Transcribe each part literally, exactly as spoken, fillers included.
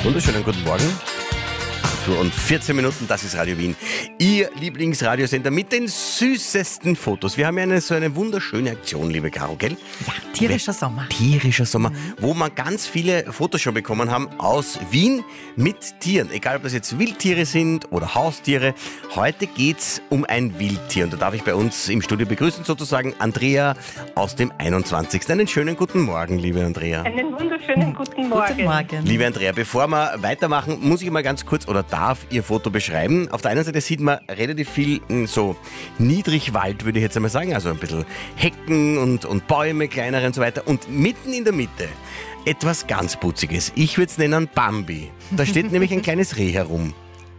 Wunderschönen guten Morgen. acht Uhr und vierzehn Minuten, das ist Radio Wien. Ihr Lieblingsradiosender mit den süßesten Fotos. Wir haben ja eine, so eine wunderschöne Aktion, liebe Caro, gell? Ja, tierischer Sommer. Tierischer Sommer, mhm. wo wir ganz viele Fotos schon bekommen haben aus Wien mit Tieren. Egal, ob das jetzt Wildtiere sind oder Haustiere. Heute geht's um ein Wildtier. Und da darf ich bei uns im Studio begrüßen, sozusagen Andrea aus dem einundzwanzigsten Einen schönen guten Morgen, liebe Andrea. Einen wunderschönen guten Morgen. Guten Morgen. Liebe Andrea, bevor wir weitermachen, muss ich mal ganz kurz oder darf Ihr Foto beschreiben. Auf der einen Seite sieht man relativ viel so Niedrigwald, würde ich jetzt einmal sagen, also ein bisschen Hecken und, und Bäume, kleinere und so weiter. Und mitten in der Mitte etwas ganz Putziges. Ich würde es nennen Bambi. Da steht nämlich ein kleines Reh herum.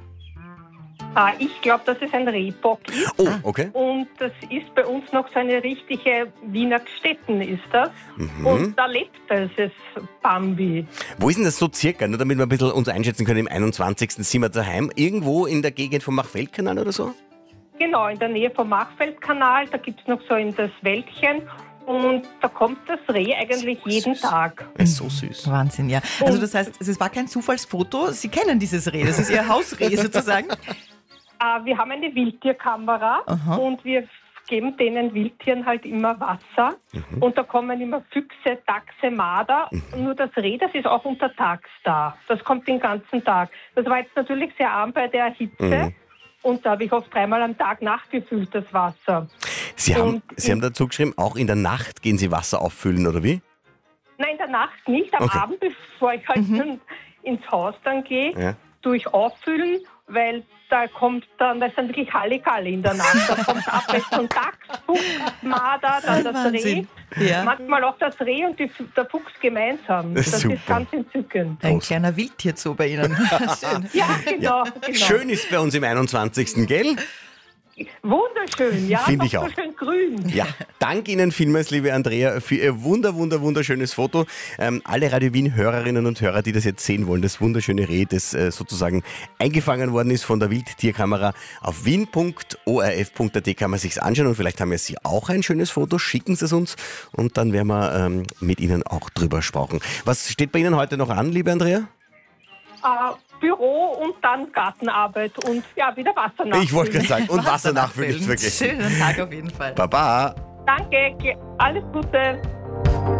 Ah, ich glaube, dass es ein Rehbock ist. Oh, okay. Und das ist bei uns noch so eine richtige Wiener Gstetten, ist das. Mhm. Und da lebt dieses Bambi. Wo ist denn das so circa? Nur damit wir ein bisschen uns einschätzen können, im einundzwanzigsten sind wir daheim. Irgendwo in der Gegend vom Machfeldkanal oder so? Genau, in der Nähe vom Machfeldkanal. Da gibt es noch so in das Wäldchen. Und da kommt das Reh eigentlich so jeden süß. Tag. Das ist so süß. Wahnsinn, ja. Also das heißt, es war kein Zufallsfoto. Sie kennen dieses Reh. Das ist Ihr Hausreh sozusagen. Äh, wir haben eine Wildtierkamera. Aha. Und wir geben denen Wildtieren halt immer Wasser. Mhm. Und da kommen immer Füchse, Dachse, Marder. Mhm. Nur das Reh, das ist auch untertags da. Das kommt den ganzen Tag. Das war jetzt natürlich sehr arm bei der Hitze. Mhm. Und da habe ich oft dreimal am Tag nachgefüllt, das Wasser. Sie haben, Und Sie haben dazu geschrieben, auch in der Nacht gehen Sie Wasser auffüllen, oder wie? Nein, in der Nacht nicht. Am Okay. Abend, bevor ich halt dann ins Haus dann gehe, Ja. tue ich auffüllen, weil da kommt dann, das ist dann wirklich Halligalli in der Nacht. Da kommt abwechselnd Dachs, Fuchs, Marder, dann das Wahnsinn. Reh. Ja. Manchmal auch das Reh und die, der Fuchs gemeinsam. Das Super. ist ganz entzückend. Ein kleiner Wildtierzoo bei Ihnen. Schön. Ja, genau. genau. Schön ist bei uns im einundzwanzigsten Gell? Wunderschön, ja. Finde noch ich so auch. schön grün. Ja, danke Ihnen vielmals, liebe Andrea, für Ihr wunder, wunder, wunderschönes Foto. Ähm, alle Radio Wien-Hörerinnen und Hörer, die das jetzt sehen wollen, das wunderschöne Reh, das äh, sozusagen eingefangen worden ist von der Wildtierkamera. Auf wien punkt o r f punkt a t kann man sich's anschauen und vielleicht haben ja Sie auch ein schönes Foto. Schicken Sie es uns und dann werden wir ähm, mit Ihnen auch drüber sprechen. Was steht bei Ihnen heute noch an, liebe Andrea? Äh, Büro und dann Gartenarbeit und ja, wieder Wasser nachfüllen. Ich wollte gerade sagen, und Wasser nachfüllen, nicht vergessen. Schönen Tag auf jeden Fall. Baba. Danke, alles Gute.